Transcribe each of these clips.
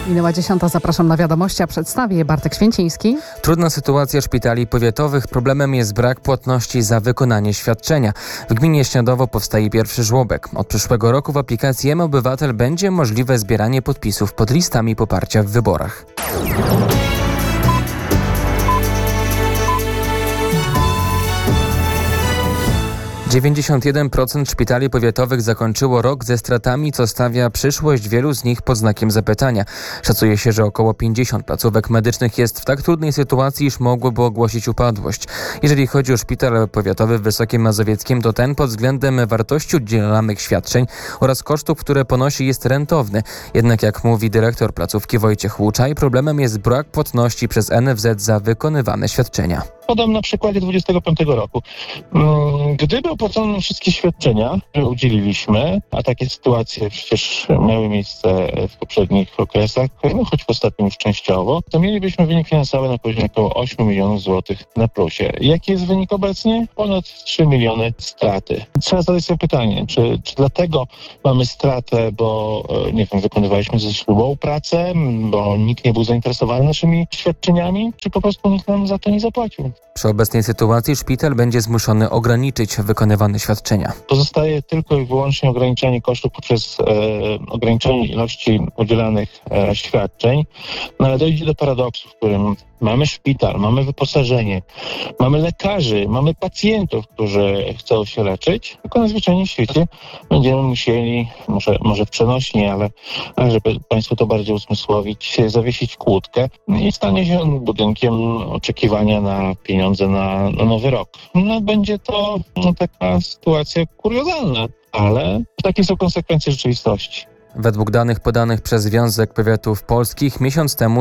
Minęła 10. Zapraszam na wiadomości, a przedstawię je Bartek Święciński. Trudna sytuacja szpitali powiatowych. Problemem jest brak płatności za wykonanie świadczenia. W gminie Śniadowo powstaje pierwszy żłobek. Od przyszłego roku w aplikacji mObywatel będzie możliwe zbieranie podpisów pod listami poparcia w wyborach. %91 szpitali powiatowych zakończyło rok ze stratami, co stawia przyszłość wielu z nich pod znakiem zapytania. Szacuje się, że około 50 placówek medycznych jest w tak trudnej sytuacji, iż mogłoby ogłosić upadłość. Jeżeli chodzi o szpital powiatowy w Wysokim Mazowieckim, to ten pod względem wartości udzielanych świadczeń oraz kosztów, które ponosi, jest rentowny. Jednak jak mówi dyrektor placówki Wojciech Łuczaj, problemem jest brak płatności przez NFZ za wykonywane świadczenia. Podam na przykładzie 25 roku. Gdyby opłacono wszystkie świadczenia, które udzieliliśmy, a takie sytuacje przecież miały miejsce w poprzednich okresach, choć w ostatnim już częściowo, to mielibyśmy wynik finansowy na poziomie około 8 milionów złotych na plusie. Jaki jest wynik obecnie? Ponad 3 miliony straty. Trzeba zadać sobie pytanie, czy dlatego mamy stratę, bo wykonywaliśmy ze ślubą pracę, bo nikt nie był zainteresowany naszymi świadczeniami, czy po prostu nikt nam za to nie zapłacił? Przy obecnej sytuacji szpital będzie zmuszony ograniczyć wykonywane świadczenia. Pozostaje tylko i wyłącznie ograniczenie kosztów poprzez ograniczenie ilości udzielanych świadczeń, no ale dojdzie do paradoksu, w którym mamy szpital, mamy wyposażenie, mamy lekarzy, mamy pacjentów, którzy chcą się leczyć, tylko na zwyczajnie w świecie będziemy musieli, może w przenośni, ale żeby Państwu to bardziej uzmysłowić, zawiesić kłódkę i stanie się budynkiem oczekiwania na pieniądze na nowy rok. No, będzie to taka sytuacja kuriozalna, ale takie są konsekwencje rzeczywistości. Według danych podanych przez Związek Powiatów Polskich miesiąc temu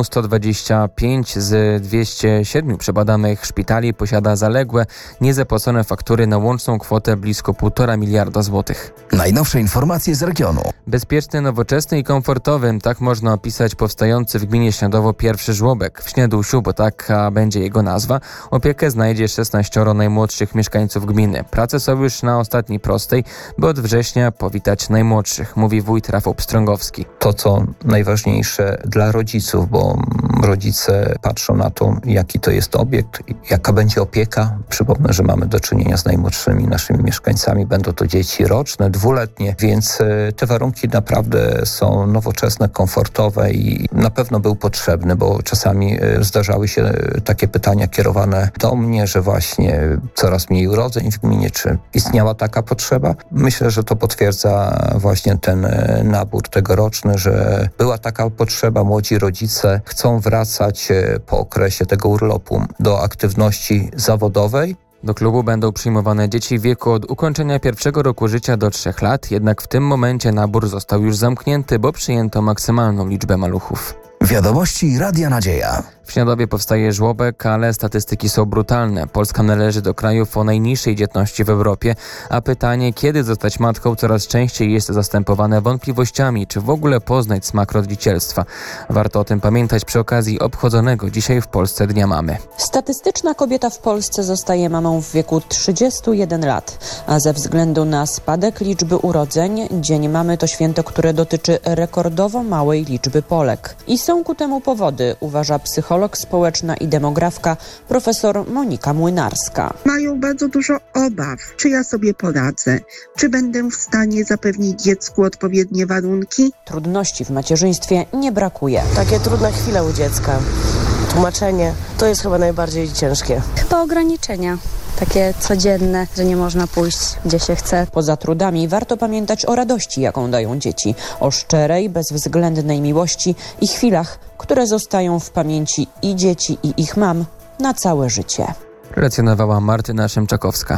125 z 207 przebadanych szpitali posiada zaległe, niezapłacone faktury na łączną kwotę blisko 1,5 miliarda złotych. Najnowsze informacje z regionu. Bezpieczny, nowoczesny i komfortowy, tak można opisać powstający w gminie Śniadowo pierwszy żłobek. W Śniedusiu, bo taka będzie jego nazwa, opiekę znajdzie 16 najmłodszych mieszkańców gminy. Prace są już na ostatniej prostej, by od września powitać najmłodszych, mówi wójt Rafał Pstrągowski. To, co najważniejsze dla rodziców, bo rodzice patrzą na to, jaki to jest obiekt, jaka będzie opieka. Przypomnę, że mamy do czynienia z najmłodszymi naszymi mieszkańcami. Będą to dzieci roczne, 2-letnie, więc te warunki naprawdę są nowoczesne, komfortowe i na pewno był potrzebny, bo czasami zdarzały się takie pytania kierowane do mnie, że właśnie coraz mniej urodzeń w gminie, czy istniała taka potrzeba. Myślę, że to potwierdza właśnie ten nabór tegoroczny, że była taka potrzeba. Młodzi rodzice chcą wracać po okresie tego urlopu do aktywności zawodowej. Do klubu będą przyjmowane dzieci w wieku od ukończenia 1 roku życia do 3 lat, jednak w tym momencie nabór został już zamknięty, bo przyjęto maksymalną liczbę maluchów. Wiadomości Radia Nadzieja. W Śniadowie powstaje żłobek, ale statystyki są brutalne. Polska należy do krajów o najniższej dzietności w Europie, a pytanie, kiedy zostać matką, coraz częściej jest zastępowane wątpliwościami, czy w ogóle poznać smak rodzicielstwa. Warto o tym pamiętać przy okazji obchodzonego dzisiaj w Polsce Dnia Mamy. Statystyczna kobieta w Polsce zostaje mamą w wieku 31 lat, a ze względu na spadek liczby urodzeń, Dzień Mamy to święto, które dotyczy rekordowo małej liczby Polek. I są ku temu powody, uważa psycholog społeczna i demografka profesor Monika Młynarska. Mają bardzo dużo obaw, czy ja sobie poradzę, czy będę w stanie zapewnić dziecku odpowiednie warunki. Trudności w macierzyństwie nie brakuje. Takie trudne chwile u dziecka, tłumaczenie, to jest chyba najbardziej ciężkie. Chyba ograniczenia. Takie codzienne, że nie można pójść gdzie się chce. Poza trudami warto pamiętać o radości, jaką dają dzieci, o szczerej, bezwzględnej miłości i chwilach, które zostają w pamięci i dzieci, i ich mam na całe życie. Relacjonowała Martyna Szymczakowska.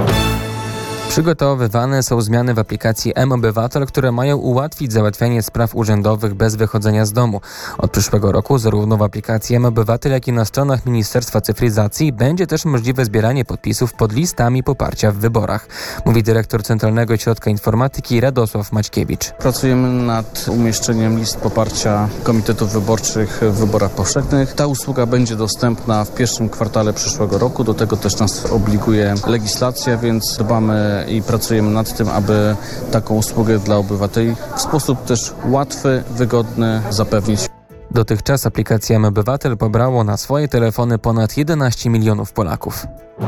Przygotowywane są zmiany w aplikacji mObywatel, które mają ułatwić załatwianie spraw urzędowych bez wychodzenia z domu. Od przyszłego roku zarówno w aplikacji mObywatel, jak i na stronach Ministerstwa Cyfryzacji będzie też możliwe zbieranie podpisów pod listami poparcia w wyborach, mówi dyrektor Centralnego Ośrodka Informatyki Radosław Maćkiewicz. Pracujemy nad umieszczeniem list poparcia komitetów wyborczych w wyborach powszechnych. Ta usługa będzie dostępna w pierwszym kwartale przyszłego roku. Do tego też nas obliguje legislacja, więc dbamy i pracujemy nad tym, aby taką usługę dla obywateli w sposób też łatwy, wygodny zapewnić. Dotychczas aplikacja mObywatel pobrało na swoje telefony ponad 11 milionów Polaków.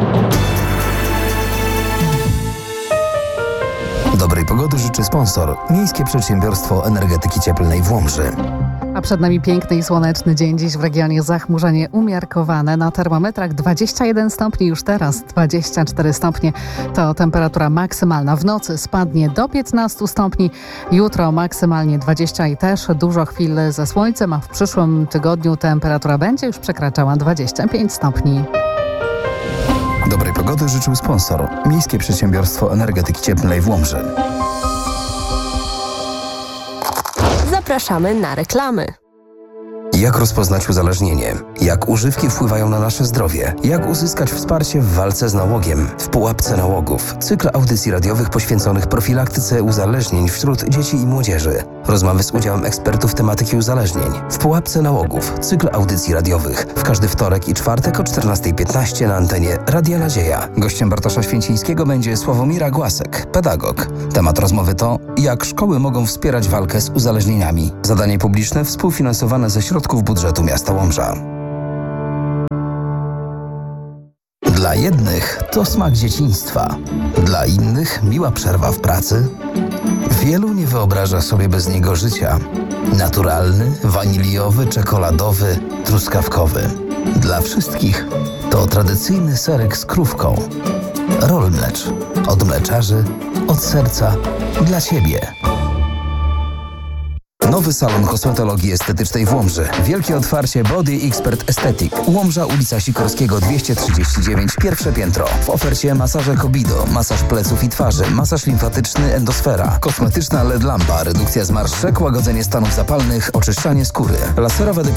Dobrej pogody życzy sponsor Miejskie Przedsiębiorstwo Energetyki Cieplnej w Łomży. A przed nami piękny i słoneczny dzień. Dziś w regionie zachmurzenie umiarkowane. Na termometrach 21 stopni, już teraz 24 stopnie. To temperatura maksymalna. W nocy spadnie do 15 stopni. Jutro maksymalnie 20 i też dużo chwil ze słońcem, a w przyszłym tygodniu temperatura będzie już przekraczała 25 stopni. Dobrej pogody życzył sponsor Miejskie Przedsiębiorstwo Energetyki Cieplnej w Łomży. Zapraszamy na reklamy. Jak rozpoznać uzależnienie? Jak używki wpływają na nasze zdrowie? Jak uzyskać wsparcie w walce z nałogiem? W pułapce nałogów. Cykl audycji radiowych poświęconych profilaktyce uzależnień wśród dzieci i młodzieży. Rozmowy z udziałem ekspertów tematyki uzależnień. W pułapce nałogów. Cykl audycji radiowych. W każdy wtorek i czwartek o 14:15 na antenie Radia Nadzieja. Gościem Bartosza Święcińskiego będzie Sławomira Głasek, pedagog. Temat rozmowy to jak szkoły mogą wspierać walkę z uzależnieniami. Zadanie publiczne współfinansowane ze środków budżetu miasta Łomża. Dla jednych to smak dzieciństwa, dla innych miła przerwa w pracy. Wielu nie wyobraża sobie bez niego życia. Naturalny, waniliowy, czekoladowy, truskawkowy. Dla wszystkich to tradycyjny serek z krówką. Roll Mlecz. Od mleczarzy, od serca, dla Ciebie. Nowy salon kosmetologii estetycznej w Łomży. Wielkie otwarcie Body Expert Aesthetic. Łomża, ulica Sikorskiego 239, pierwsze piętro. W ofercie masaże Cobido, masaż pleców i twarzy, masaż limfatyczny Endosfera, kosmetyczna LED lampa, redukcja zmarszczek, łagodzenie stanów zapalnych, oczyszczanie skóry, laserowe